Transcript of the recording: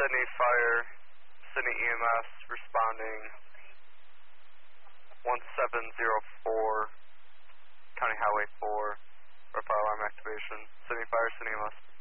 Sydney Fire, Sydney EMS responding 1704, County Highway 4, for fire alarm activation. Sydney Fire, Sydney EMS.